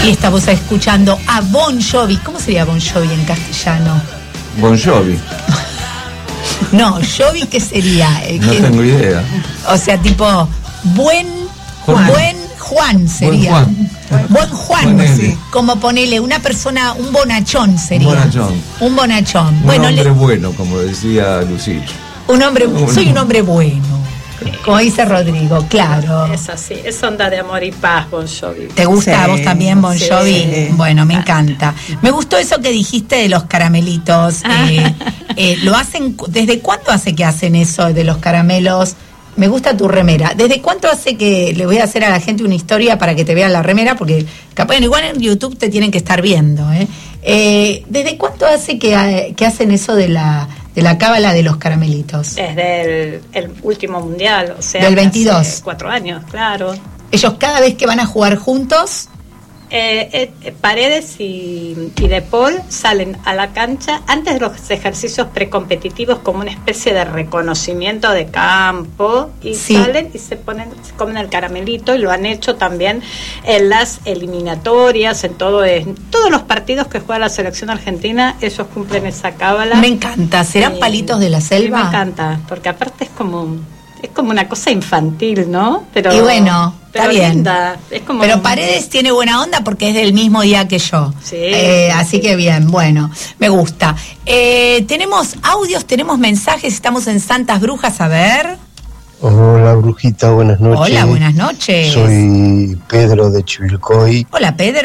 Y estamos escuchando a Bon Jovi. ¿Cómo sería Bon Jovi en castellano? Bon Jovi. No, Jovi, ¿qué sería? No tengo idea. O sea, tipo, buen Juan sería. Buen Juan, sí. Como ponele una persona, un bonachón sería. Un bonachón. Un hombre bueno, como decía Lucich. Soy un hombre bueno. Como dice Rodrigo, claro. Es así, es onda de amor y paz, Bon Jovi. ¿Te gusta a vos también, Bon Jovi? Sí. Bueno, me encanta. Me gustó eso que dijiste de los caramelitos. ¿Lo hacen? ¿Desde cuándo hace que hacen eso de los caramelos? Me gusta tu remera. ¿Desde cuánto hace que le voy a hacer a la gente una historia para que te vean la remera? Porque capaz, igual en YouTube te tienen que estar viendo. ¿Desde cuánto hace que hacen eso de la cábala de los caramelitos? Desde el último mundial, o sea, del 22. Hace 4 años, claro. Ellos cada vez que van a jugar juntos. Paredes y De Paul salen a la cancha antes de los ejercicios precompetitivos como una especie de reconocimiento de campo y salen y se comen el caramelito, y lo han hecho también en las eliminatorias, en todos los partidos que juega la selección argentina. Ellos cumplen esa cábala. Me encanta. ¿Serán palitos de la selva? Sí, me encanta, porque aparte es como una cosa infantil, ¿no? Pero, y bueno, está bien. Linda. Pero Paredes tiene buena onda porque es del mismo día que yo. Sí. Así que bien, bueno, me gusta. Tenemos audios, tenemos mensajes, estamos en Santas Brujas, a ver. Hola, Brujita, buenas noches. Hola, buenas noches. Soy Pedro de Chivilcoy. Hola, Pedro.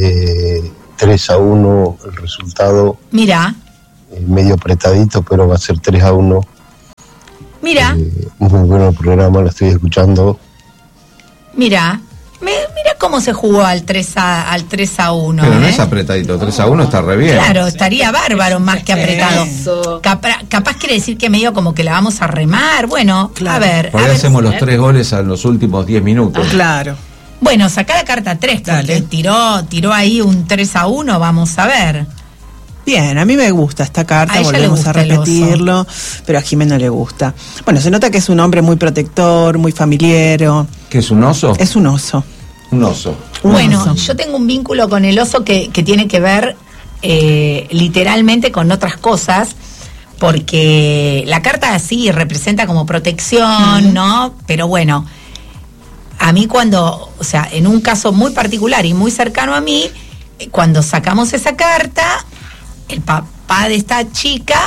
3-1 el resultado. Mira. Medio apretadito, pero va a ser 3-1. Mira. Muy bueno el programa, lo estoy escuchando. Mira cómo se jugó al 3-1. Pero no es apretadito, 3-1 está re bien. Claro, estaría bárbaro más que apretado. Capaz quiere decir que medio como que la vamos a remar. Bueno, claro. A ver. Por ahí hacemos los 3 goles en los últimos 10 minutos. Claro. Bueno, sacá la carta 3, porque tiró ahí un 3-1, vamos a ver. Bien, a mí me gusta esta carta, volvemos a repetirlo, pero a Jimé no le gusta. Bueno, se nota que es un hombre muy protector, muy familiero. ¿Qué es un oso? Es un oso. Un oso. Bueno, yo tengo un vínculo con el oso que tiene que ver literalmente con otras cosas, porque la carta sí representa como protección, ¿no? Pero bueno, a mí en un caso muy particular y muy cercano a mí, cuando sacamos esa carta, el papá de esta chica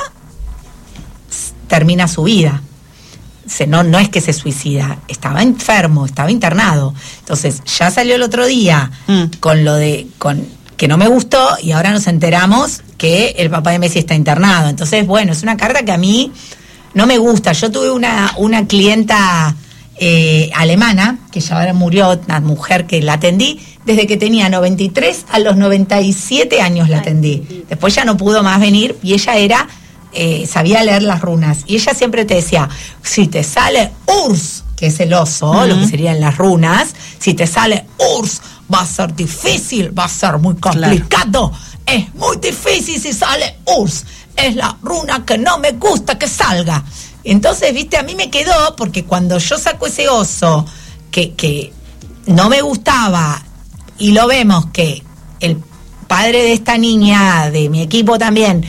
termina su vida. No es que se suicida, estaba enfermo, estaba internado. Entonces ya salió el otro día con que no me gustó, y ahora nos enteramos que el papá de Messi está internado. Entonces, bueno, es una carta que a mí no me gusta. Yo tuve una clienta alemana, que ya ahora murió, una mujer que la atendí desde que tenía 93 a los 97 años la atendí. Después ya no pudo más venir, y ella sabía leer las runas, y ella siempre te decía, si te sale Urs, que es el oso, lo que serían las runas, si te sale Urs, va a ser difícil, va a ser muy complicado, es muy difícil si sale Urs, es la runa que no me gusta que salga. Entonces, viste, a mí me quedó, porque cuando yo saco ese oso que no me gustaba, y lo vemos que el padre de esta niña, de mi equipo también,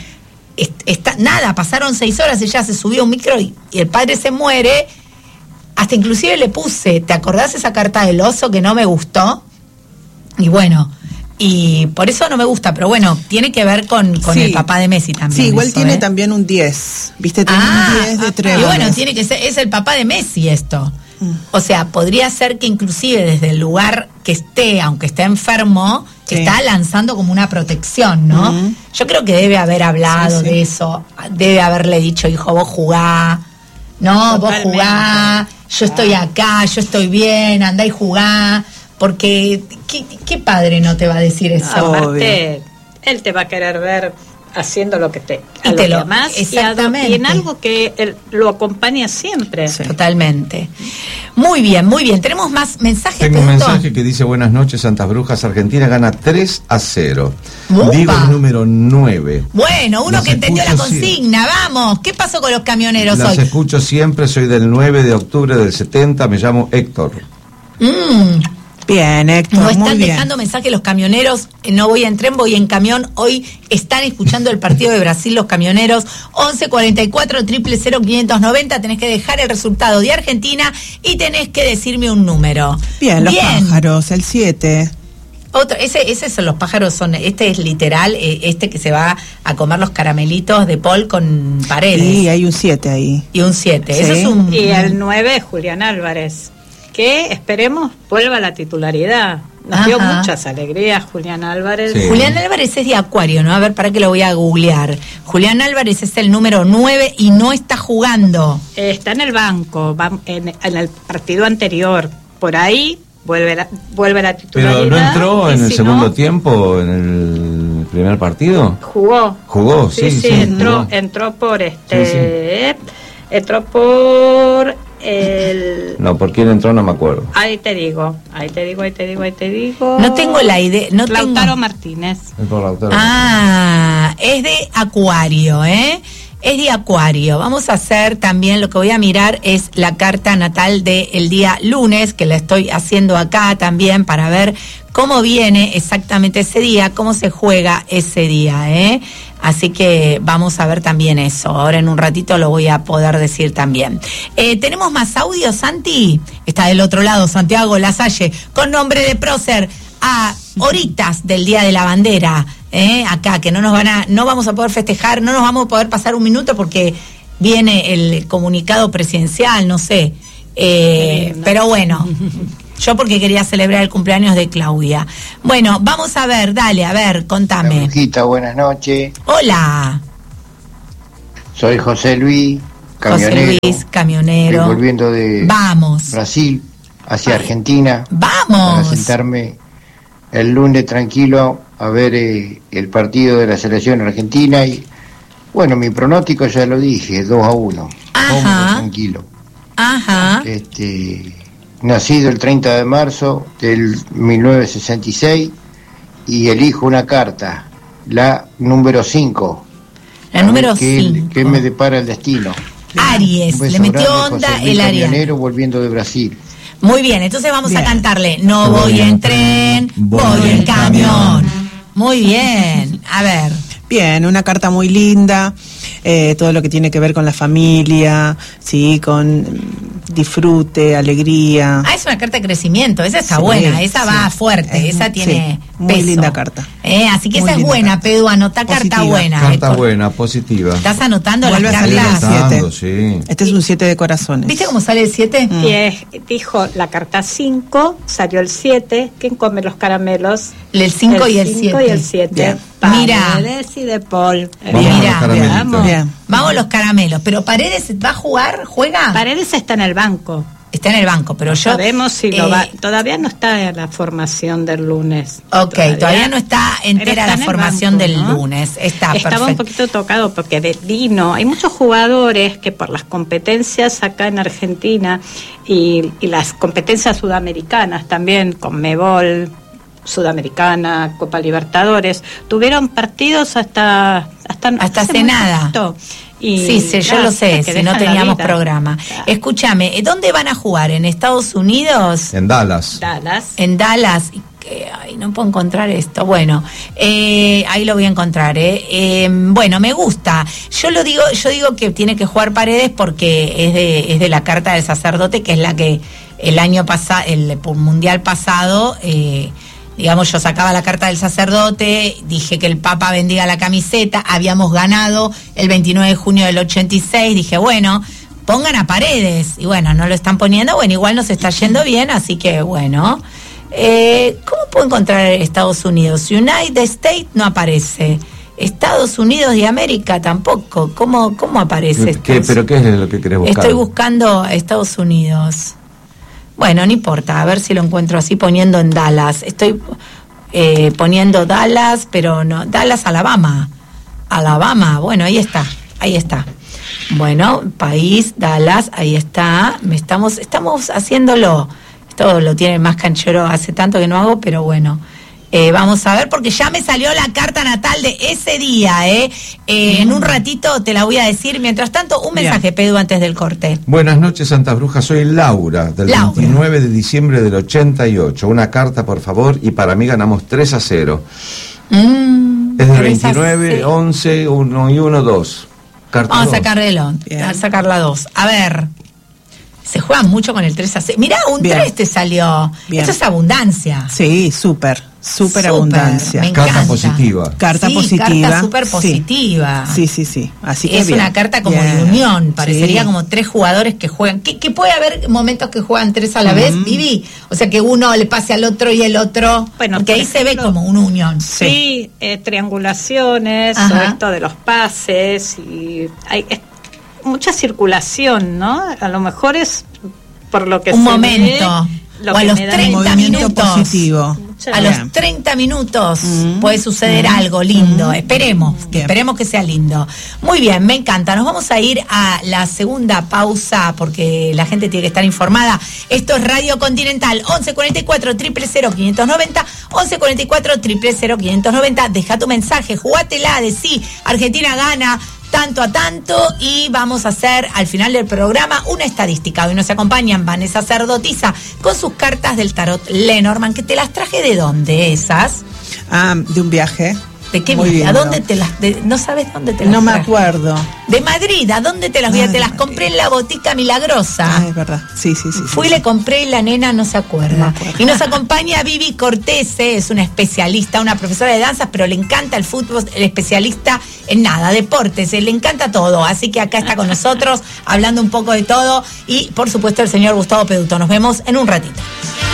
pasaron 6 horas, ella se subió a un micro y el padre se muere. Hasta inclusive le puse, ¿te acordás esa carta del oso que no me gustó? Y bueno, y por eso no me gusta, pero bueno, tiene que ver con el papá de Messi también. Sí, igual eso, tiene también un 10, ¿viste? Tiene un 10 de 3. Y bueno, tiene que ser, es el papá de Messi esto. O sea, podría ser que inclusive desde el lugar que esté, aunque esté enfermo, está lanzando como una protección, ¿no? Yo creo que debe haber hablado de eso, debe haberle dicho, hijo, vos jugá, no, vos jugá, yo estoy acá, yo estoy bien, andá y jugá, porque ¿qué padre no te va a decir eso? Aparte, él te va a querer ver haciendo lo que te amas, exactamente, y en algo que lo acompaña siempre. Totalmente. Muy bien, muy bien. Tenemos más mensajes. Tengo un mensaje que dice: buenas noches, Santas Brujas. Argentina gana 3-0. ¡Upa! Digo el número 9. Bueno, uno que entendió la consigna. Vamos, ¿qué pasó con los camioneros hoy? Las escucho siempre, soy del 9 de octubre del 70, me llamo Héctor. Bien, Héctor, nos están muy bien. dejando mensajes los camioneros. No voy en tren, voy en camión. Hoy están escuchando el partido de Brasil los camioneros. 11 44 000 590. Tenés que dejar el resultado de Argentina y tenés que decirme un número. Bien, los pájaros, el 7. Ese son los pájaros, este es literal, este que se va a comer los caramelitos de Paul con Paredes. Sí, hay un 7 ahí. Y un 7, sí. Eso es un... Y el 9 es Julián Álvarez, que esperemos vuelva a la titularidad. Nos dio muchas alegrías Julián Álvarez. Sí. Julián Álvarez es de Acuario, ¿no? A ver, para que lo voy a googlear. Julián Álvarez es el número 9 y no está jugando. Está en el banco, en el partido anterior, por ahí... Vuelve la titularidad. ¿Pero no entró en el segundo tiempo, en el primer partido? Jugó, sí, entró por entró por el... No, ¿por quién entró? No me acuerdo. Ahí te digo. No tengo la idea, Lautaro Martínez. Es por Lautaro. Es de Acuario, Es de Acuario. Vamos a hacer también, lo que voy a mirar es la carta natal del día lunes, que la estoy haciendo acá también para ver cómo viene exactamente ese día, cómo se juega ese día, Así que vamos a ver también eso. Ahora en un ratito lo voy a poder decir también. ¿Tenemos más audio, Santi? Está del otro lado, Santiago Lasalle, con nombre de prócer, a horitas del Día de la Bandera. Acá, que no vamos a poder festejar, no nos vamos a poder pasar un minuto porque viene el comunicado presidencial, no sé. Pero bueno, yo porque quería celebrar el cumpleaños de Claudia. Bueno, vamos a ver, dale, a ver, contame. Brujita, buenas noches. Hola. Soy José Luis, camionero. José Luis, camionero. Estoy volviendo de Brasil hacia Argentina. Vamos. Para sentarme el lunes tranquilo a ver el partido de la selección argentina y bueno, mi pronóstico ya lo dije, 2-1. Ajá. Tranquilo. Ajá. Nacido el 30 de marzo del 1966 y elijo una carta, la número 5. La número 5. ¿Qué me depara el destino? Aries, le metió onda el ariano. Volviendo de Brasil. Muy bien, entonces vamos a cantarle. No voy en tren, voy en camión. Muy bien, a ver. Bien, una carta muy linda, todo lo que tiene que ver con la familia, sí, con disfrute, alegría. Es una carta de crecimiento, esa está buena, esa va fuerte, esa tiene muy peso. linda carta. Así que muy esa es buena, carta. Pedu, anotá carta buena. Carta buena, positiva. ¿Estás anotando las cartas? 7. Sí. Este es un 7 de corazones. ¿Viste cómo sale el 7? Y dijo la carta 5, salió el 7. ¿Quién come los caramelos? El 5 y el 7. Y el 7. Mira. Paredes y de Paul. Vamos los caramelos. Pero Paredes va a jugar, juega. Paredes está en el banco. Está en el banco, pero yo... Sabemos si lo va... Todavía no está en la formación del lunes. Ok, todavía no está entera la formación del lunes. Estaba perfecto. Un poquito tocado porque hay muchos jugadores que por las competencias acá en Argentina y las competencias sudamericanas también, Conmebol, Sudamericana, Copa Libertadores, tuvieron partidos hasta hace nada. Sí, yo lo sé, si no teníamos programa. Escúchame, ¿dónde van a jugar? ¿En Estados Unidos? En Dallas. En Dallas. Ay, no puedo encontrar esto. Bueno, ahí lo voy a encontrar. Bueno, me gusta. Yo digo que tiene que jugar Paredes porque es de la carta del sacerdote, que es la que el año pasado, el mundial pasado, digamos, yo sacaba la carta del sacerdote, dije que el Papa bendiga la camiseta, habíamos ganado el 29 de junio del 86, dije, bueno, pongan a Paredes, y bueno, no lo están poniendo, bueno, igual nos está yendo bien, así que bueno. ¿Cómo puedo encontrar Estados Unidos? United States no aparece. Estados Unidos de América tampoco. ¿Cómo aparece? ¿Pero qué es lo que querés buscar? Estoy buscando a Estados Unidos. Bueno, no importa, a ver si lo encuentro así poniendo en Dallas. Estoy poniendo Dallas, pero no, Dallas, Alabama. Bueno, ahí está. Bueno, país, Dallas, ahí está. Estamos haciéndolo. Esto lo tiene más canchero, hace tanto que no hago, pero bueno. Vamos a ver, porque ya me salió la carta natal de ese día, en un ratito te la voy a decir. Mientras tanto, un mensaje, Pedro, antes del corte. Buenas noches, Santas Brujas. Soy Laura, del 29 de diciembre del 88. Una carta, por favor, y para mí ganamos 3-0. Es del 29, 11, 1 y 1, 2. Carta Vamos 2. a sacar la 2. A ver, se juega mucho con el 3-0. Mirá, un 3 te salió. Bien. Esto es abundancia. Sí, súper abundancia. Me Carta encanta. positiva. Carta positiva. Carta súper positiva. Sí. Así que es bien. una carta como de unión. Parecería como 3 jugadores que juegan. ¿Qué puede haber momentos que juegan 3 a la vez, Vivi? O sea, que uno le pase al otro y el otro. Bueno, porque ahí ejemplo, se ve como una unión. Sí, triangulaciones, o esto de los pases, y hay mucha circulación, ¿no? A lo mejor es por lo que un momento. Ve, o a los 30 minutos. Positivo. A los 30 minutos puede suceder algo lindo. Esperemos que sea lindo. Muy bien, me encanta. Nos vamos a ir a la segunda pausa porque la gente tiene que estar informada. Esto es Radio Continental, 1144-000-590, 1144-000-590. Deja tu mensaje, jugátela, decí, Argentina gana tanto a tanto, y vamos a hacer al final del programa una estadística. Hoy nos acompañan Vanessa Sacerdotisa con sus cartas del tarot Lenormand, que te las traje ¿de dónde esas? De un viaje. ¿De qué viaje? ¿A dónde te las no sabes dónde te las No traje? me acuerdo. De Madrid, ¿a dónde te las vi? Te las compré en la Botica Milagrosa. Es verdad. Sí. Fui, le compré y la nena no se acuerda. Y nos acompaña Vivi Cortese, es una especialista, una profesora de danzas, pero le encanta el fútbol, el especialista en nada, deportes, le encanta todo. Así que acá está con nosotros, hablando un poco de todo. Y, por supuesto, el señor Gustavo Peduto. Nos vemos en un ratito.